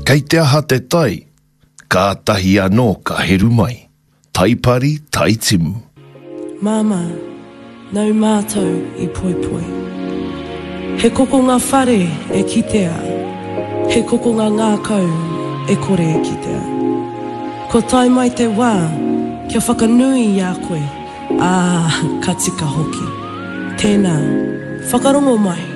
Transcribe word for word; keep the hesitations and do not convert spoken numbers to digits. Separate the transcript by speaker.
Speaker 1: Kei te aha te tai, kātahi anō ka heru mai. Taipari tai timu.
Speaker 2: Māma, nau mātou i poi poi. He koko ngā whare e kitea. He koko ngā ngākau e kore e kitea. Ko tai mai te wā, kia whakanui i a koe. Ā, ka tika hoki. Tēnā, whakarongo mai.